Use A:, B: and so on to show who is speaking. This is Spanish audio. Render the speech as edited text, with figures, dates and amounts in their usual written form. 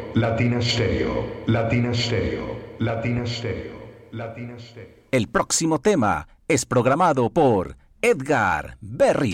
A: Latina Stereo, Latina Stereo, Latina Stereo, Latina Stereo.
B: El próximo tema es programado por Edgar Berry.